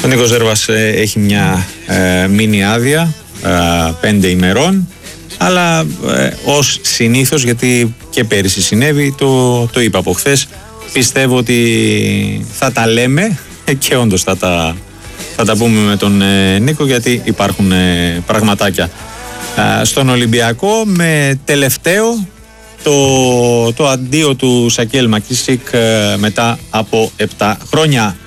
Ο Νίκος Ζέρβας έχει μια μίνι άδεια 5 ημερών, αλλά ως συνήθως, γιατί και πέρυσι συνέβη, το είπα από χθες, πιστεύω ότι θα τα λέμε και όντως θα τα πούμε με τον Νίκο, γιατί υπάρχουν πραγματάκια. Στον Ολυμπιακό, με τελευταίο το αντίο του Σακέλ Μακίσικ μετά από 7 χρόνια.